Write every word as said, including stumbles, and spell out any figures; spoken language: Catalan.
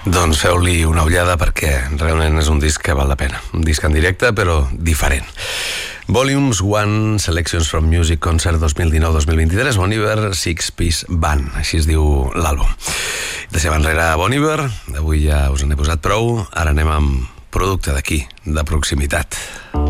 Doncs feu-li una ullada perquè realment és un disc que val la pena. Un disc en directe, però diferent. Volumes one, Selections from Music Concert dos mil dinou dos mil vint-i-tres, Bon Iver Six Piece Band, així es diu l'àlbum. Deixem enrere Bon Iver, avui ja us en he posat prou, ara anem amb producte d'aquí, de proximitat.